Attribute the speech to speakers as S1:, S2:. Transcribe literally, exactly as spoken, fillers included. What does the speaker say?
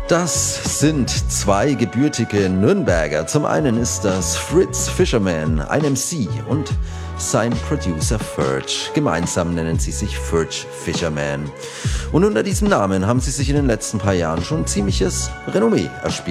S1: Das sind zwei gebürtige Nürnberger. Zum einen ist das Fritz Fisherman, ein M C, und sein Producer Ferch. Gemeinsam nennen sie sich Ferch Fisherman. Und unter diesem Namen haben sie sich in den letzten paar Jahren schon ziemliches Renommee erspielt.